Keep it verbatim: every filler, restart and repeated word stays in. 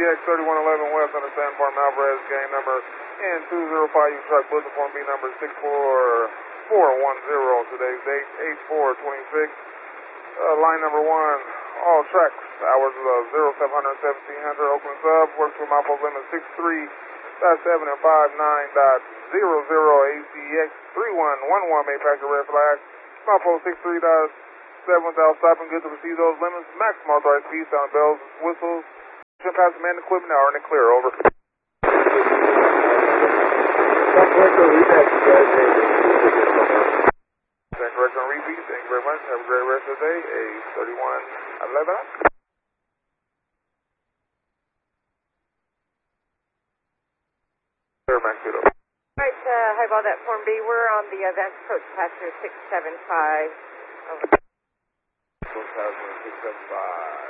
X thirty-one eleven West, understand Farm Alvarez, gang number N two zero five, you track Blizzard Form B number six four four one zero, today's date eight four twenty-six. Uh, line number one, all tracks, hours of zero seven hundred, seventeen hundred, Oakland Sub, works with my post limit six three seven and five nine zero zero, A C X three one one one, may pass your red flag. My post six three seven without stopping, good to receive those limits, maximum authorized speed, sound bells, whistles, should pass the man equipment now, in the clear, over. Thank correct on repeat. Thank you very much. Have a great rest of the day. A thirty-one eleven. Clear, Max Zero. All right, uh, highball that Form B. We're on the advanced approach passenger six seven five. Over. Passenger six seven five.